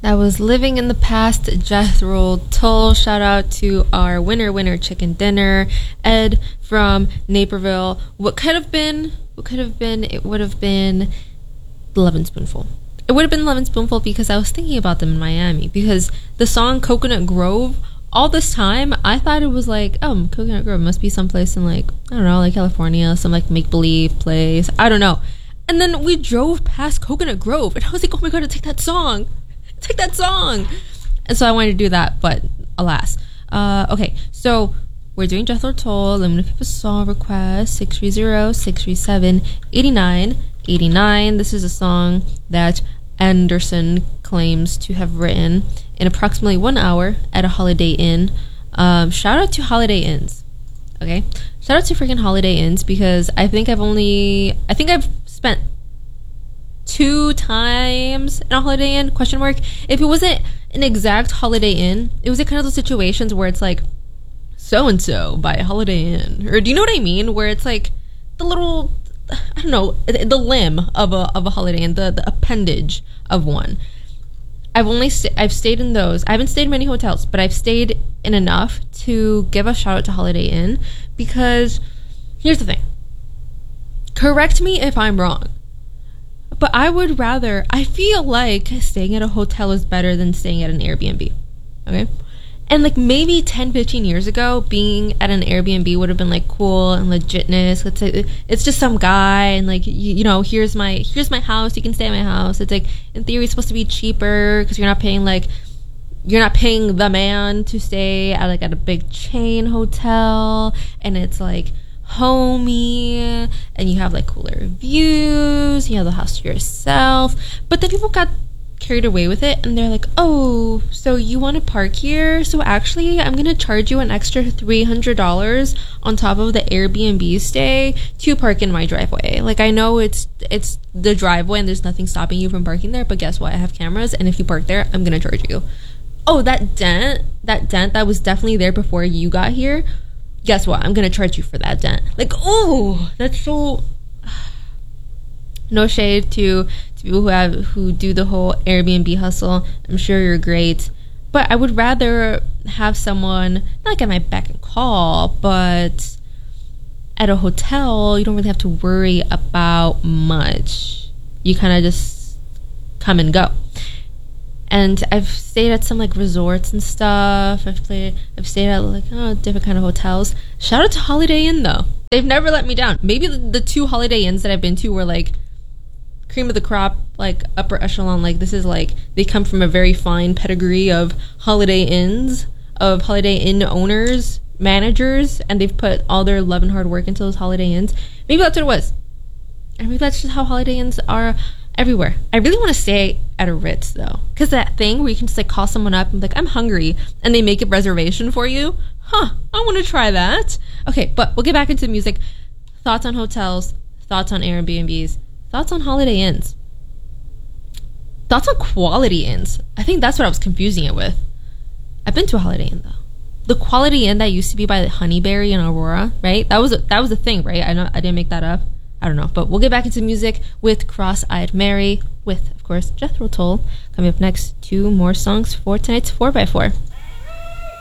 That was Living in the Past, Jethro Tull. Shout out to our winner chicken dinner, Ed from Naperville. It would have been the Lovin' Spoonful. It would have been Lovin' Spoonful because I was thinking about them in Miami, because the song Coconut Grove, all this time I thought it was like, oh, Coconut Grove must be someplace in, like, I don't know, like California, some like make-believe place, I don't know. And then we drove past Coconut Grove and I was like, oh my god, take that song. And so I wanted to do that, but alas. Okay, so we're doing Jethro Tull. I'm gonna keep a song request, 630-637-8989. This is a song that Anderson claims to have written in approximately 1 hour at a Holiday Inn. Shout out to Holiday Inns. Okay, shout out to freaking Holiday Inns, because I think I've spent 2 times in a Holiday Inn, ? If it wasn't an exact Holiday Inn, it was kind of those situations where it's like, so-and-so by Holiday Inn, or do you know what I mean, where it's like the little, I don't know, the limb of a Holiday Inn, the appendage of one. I've stayed in those. I haven't stayed in many hotels, but I've stayed in enough to give a shout out to Holiday Inn, because here's the thing, correct me if I'm wrong, but I feel like staying at a hotel is better than staying at an Airbnb. Okay? And like maybe 10-15 years ago, being at an Airbnb would have been like cool and legitness. It's just some guy, and like, you know, here's my house, you can stay at my house. It's like, in theory, it's supposed to be cheaper because you're not paying the man to stay at a big chain hotel, and it's like homey, and you have like cooler views, you have the house to yourself. But then people got carried away with it, and they're like, oh, so you want to park here, so actually I'm gonna charge you an extra $300 on top of the Airbnb stay to park in my driveway. Like, I know it's the driveway and there's nothing stopping you from parking there, but guess what, I have cameras, and if you park there, I'm gonna charge you. Oh, that dent that was definitely there before you got here, guess what, I'm gonna charge you for that dent. Like, oh, that's so no shade to people who do the whole Airbnb hustle. I'm sure you're great, but I would rather have someone not like at my beck and call, but at a hotel you don't really have to worry about much. You kind of just come and go. And I've stayed at some like resorts and stuff. I've stayed at like different kind of hotels. Shout out to Holiday Inn though. They've never let me down. Maybe the 2 Holiday Inns that I've been to were like cream of the crop, like upper echelon. Like, this is like, they come from a very fine pedigree of Holiday Inns, of Holiday Inn owners, managers, and they've put all their love and hard work into those Holiday Inns. Maybe that's what it was. And maybe that's just how Holiday Inns are everywhere. I really want to stay at a Ritz though, because that thing where you can just like call someone up and be like, I'm hungry, and they make a reservation for you. I want to try that. Okay, but we'll get back into music. Thoughts on hotels, thoughts on Airbnbs, thoughts on Holiday Inns, thoughts on Quality Inns. I think that's what I was confusing it with. I've been to a Holiday Inn though. The Quality Inn that used to be by the Honeyberry in Aurora, right? That was a thing, right? I didn't make that up. I don't know, but we'll get back into music with Cross-Eyed Mary, with, of course, Jethro Tull. Coming up next, 2 more songs for tonight's 4x4.